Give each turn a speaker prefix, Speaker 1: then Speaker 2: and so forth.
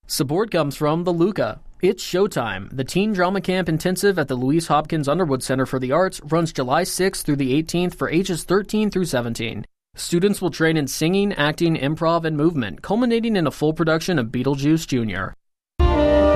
Speaker 1: Support comes from The Luca. It's showtime. The Teen Drama Camp Intensive at the Louise Hopkins Underwood Center for the Arts runs July 6th through the 18th for ages 13 through 17. Students will train in singing, acting, improv, and movement, culminating in a full production of Beetlejuice Jr.